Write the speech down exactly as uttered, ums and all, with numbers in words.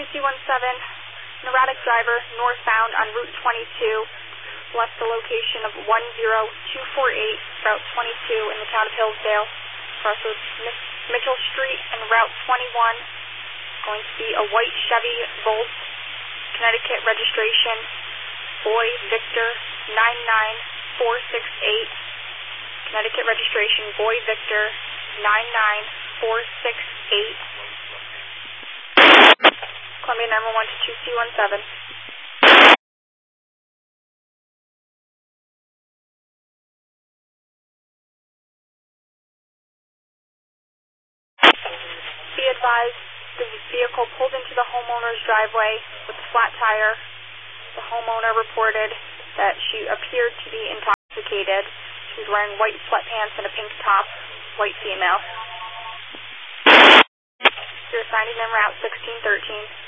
C one seven, an erratic driver northbound on Route twenty-two, left the location of one zero two four eight, Route twenty-two in the town of Hillsdale, crosses Mitchell Street and Route twenty-one. Going to be a white Chevy Volt, Connecticut registration, Boy Victor nine nine four six eight, Connecticut registration, Boy Victor nine nine four six eight. Columbia nine one one to two C one seven. Be advised, the vehicle pulled into the homeowner's driveway with a flat tire. The homeowner reported that she appeared to be intoxicated. She was wearing white sweatpants and a pink top, white female. You're assigned to Route sixteen thirteen.